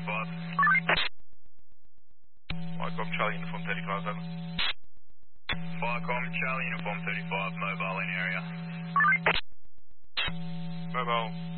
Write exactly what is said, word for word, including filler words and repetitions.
thirty-five. Vicom Charlie Uniform thirty-five, over. Vicom Charlie Uniform thirty-five, mobile in area. Mobile.